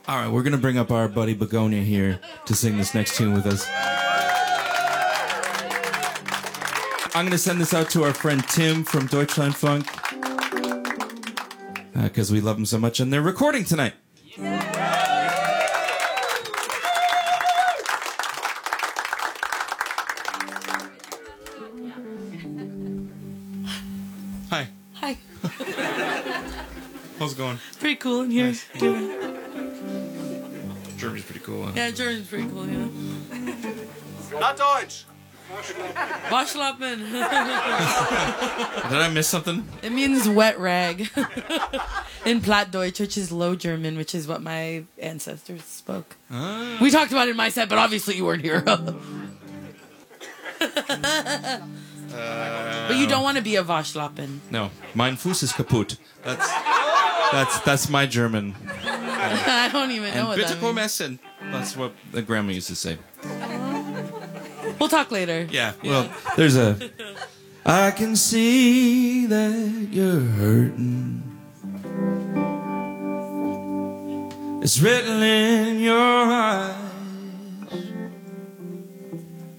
All right, we're going to bring up our buddy Begonia here to sing this next tune with us. I'm going to send this out to our friend Tim from Deutschlandfunk because we love him so much, and they're recording tonight. Hi. Hi. How's it going? Pretty cool in here. Nice. Germany's pretty cool. Huh? Yeah, German's pretty cool, yeah. Not Deutsch. Waschlappen. Did I miss something? It means wet rag. In Plattdeutsch, which is Low German, which is what my ancestors spoke. We talked about it in my set, but obviously you weren't here. But you don't want to be a Waschlappen. No, mein Fuß ist kaputt. That's my German. I don't even know And what bitte that komm means. essen. That's what the grandma used to say. We'll talk later. Yeah, well, there's a... I can see that you're hurting. It's written in your eyes.